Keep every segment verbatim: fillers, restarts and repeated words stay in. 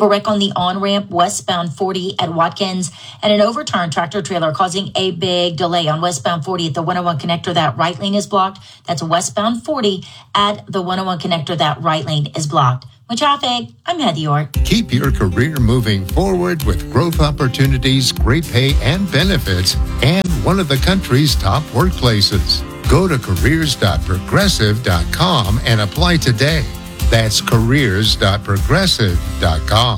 A wreck on the on-ramp westbound forty at Watkins, and an overturned tractor trailer causing a big delay on westbound forty at the one oh one connector. That right lane is blocked. That's westbound forty at the one oh one connector. That right lane is blocked. With traffic, I'm Heather York. Keep your career moving forward with growth opportunities, great pay and benefits, and one of the country's top workplaces. Go to careers dot progressive dot com and apply today. That's careers dot progressive dot com.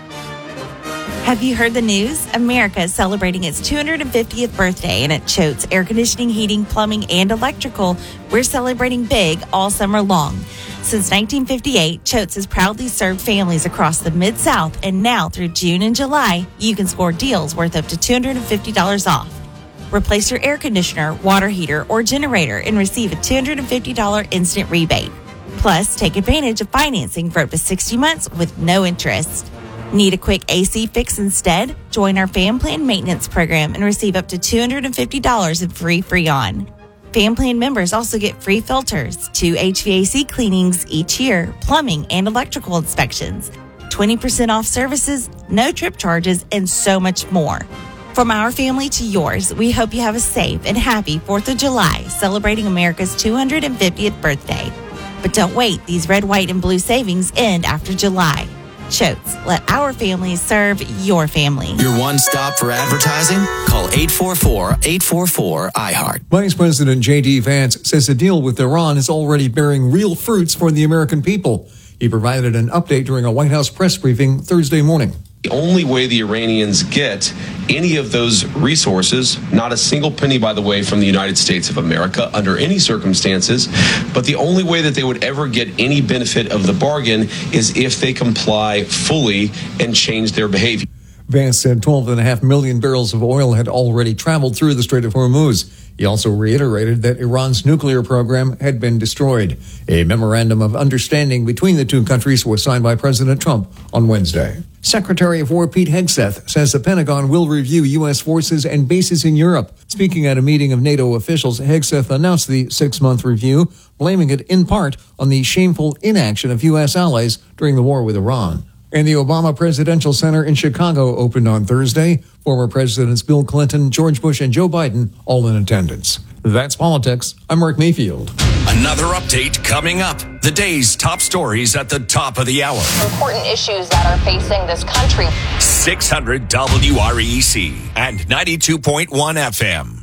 Have you heard the news? America is celebrating its two hundred fiftieth birthday, and at Choate's Air Conditioning, Heating, Plumbing, and Electrical, we're celebrating big all summer long. Since nineteen fifty-eight, Choate's has proudly served families across the Mid-South, and now through June and July, you can score deals worth up to two hundred fifty dollars off. Replace your air conditioner, water heater, or generator and receive a two hundred fifty dollars instant rebate. Plus, take advantage of financing for up to sixty months with no interest. Need a quick A C fix instead? Join our Fan Plan Maintenance Program and receive up to two hundred fifty dollars in free Freon. Fan Plan members also get free filters, two H V A C cleanings each year, plumbing and electrical inspections, twenty percent off services, no trip charges, and so much more. From our family to yours, we hope you have a safe and happy fourth of July, celebrating America's two hundred fiftieth birthday. But don't wait, these red, white, and blue savings end after July. Choate's, let our family serve your family. Your one stop for advertising? Call eight four four, eight four four, I heart. Vice President J D. Vance says the deal with Iran is already bearing real fruits for the American people. He provided an update during a White House press briefing Thursday morning. The only way the Iranians get any of those resources, not a single penny, by the way, from the United States of America under any circumstances, but the only way that they would ever get any benefit of the bargain is if they comply fully and change their behavior. Vance said twelve point five million barrels of oil had already traveled through the Strait of Hormuz. He also reiterated that Iran's nuclear program had been destroyed. A memorandum of understanding between the two countries was signed by President Trump on Wednesday. Secretary of War Pete Hegseth says the Pentagon will review U S forces and bases in Europe. Speaking at a meeting of NATO officials, Hegseth announced the six-month review, blaming it in part on the shameful inaction of U S allies during the war with Iran. And the Obama Presidential Center in Chicago opened on Thursday. Former Presidents Bill Clinton, George Bush, and Joe Biden all in attendance. That's politics. I'm Mark Mayfield. Another update coming up. The day's top stories at the top of the hour. Important issues that are facing this country. six hundred W R E C and ninety-two point one F M.